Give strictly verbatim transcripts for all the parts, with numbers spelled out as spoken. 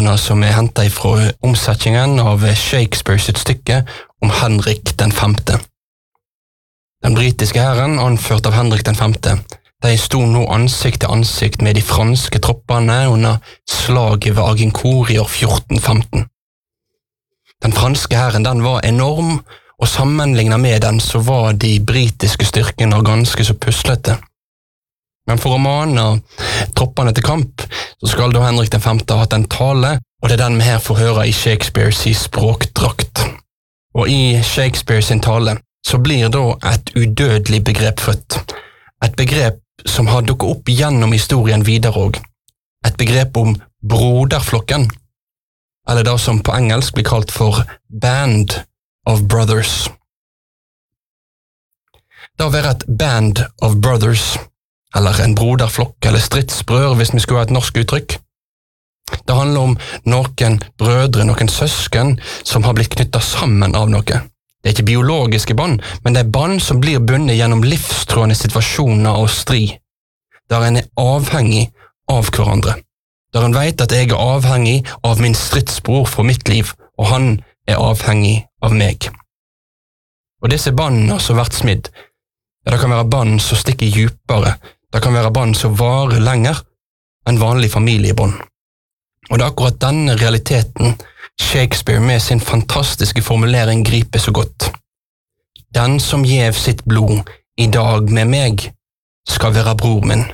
ordene som er hentet fra omsetningen av Shakespeare sitt stykke om Henrik den femte. Den britiske hæren, anført av Henrik den femte, de sto nå ansikt til ansikt med de franske troppene under slaget ved Agincourt i år fjorten femten. Den franske hæren den var enorm, og sammenlignet med den så var de britiske styrkene ganske så puslete. Men for å mane troppene til kamp, så skal da Henrik den femte ha hatt en tale, og det er den vi her får høre i Shakespeares språkdrakt. Og i Shakespeare sin tale så blir da et udødelig begrep født. Et begrep som har dukket opp gjennom historien videre også. Et begrep om broderflokken, eller det som på engelsk blir kalt for Band of Brothers. Det å være et Band of Brothers, eller en broderflokk, eller stridsbrødre, hvis vi skulle ha et norsk uttrykk. Det handler om noen brødre, noen søsken, som har blitt knyttet sammen av noe. Det er ikke biologiske bånd, men det er bånd som blir bundet gjennom livstrådende situasjoner og strid, der en er avhengig av hverandre. Der en vet at jeg er avhengig av min stridsbror for mitt liv, og han er avhengig av meg. Og disse båndene som har vært smidd, ja, det kan være bånd som stikker djupere, det kan være bånd som varer lenger enn vanlig familiebånd. Og det er akkurat denne realiteten Shakespeare med sin fantastiske formulering griper så godt. Den som gjev sitt blod i dag med meg, skal være bror min.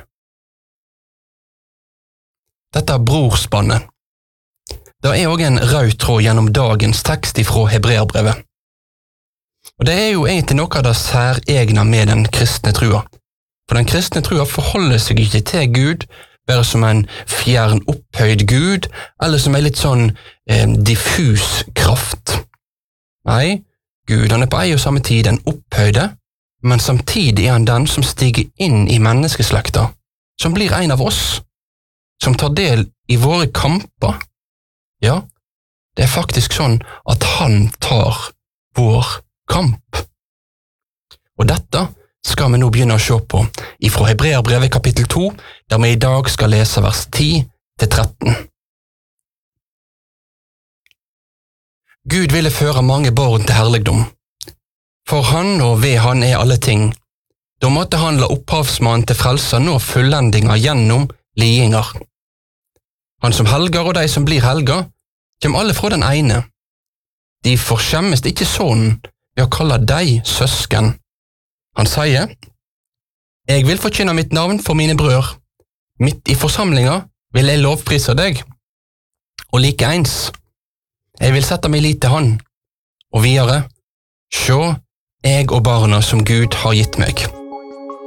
Dette er brorspannet. Det er også en rød tråd gjennom dagens tekst fra Hebreerbrevet. Og det er jo egentlig noe av det særegne med den kristne trua. For den kristne trua forholder seg ikke til Gud, bare som en fjern opphøyd Gud, eller som en litt sånn eh, diffus kraft. Nei, Gud han er på en og samme tid en opphøyde, men samtidig er han den som stiger inn i menneskeslekta, som blir en av oss, som tar del i våre kamper. Ja, det er faktisk sånn at han tar vår kamp. Og dette skal vi nå begynne å se på ifra Hebreerbrevet kapittel to, der vi i dag skal lese vers ti til tretten. Gud ville føre mange barn til herligdom. For han og ved han er alle ting. Da måtte han la opphavsmannen til frelser nå fullendinger gjennom lidinger. Han som helger og de som blir helga, kommer alle fra den ene. De forskjemmes ikke sånn ved å kalle deg søsken. Han sier, «Jeg vil forkynne mitt navn for mine brødre. Midt i forsamlinga vil jeg lovprise deg. Og like ens, jeg vil sette meg lit til han. Og videre, sjå, jeg og barna som Gud har gitt meg.